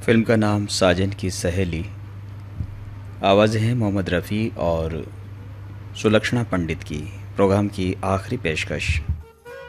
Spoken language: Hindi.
फ़िल्म का नाम साजन की सहेली। आवाज़ें हैं मोहम्मद रफ़ी और सुलक्षणा पंडित की। प्रोग्राम की आखिरी पेशकश।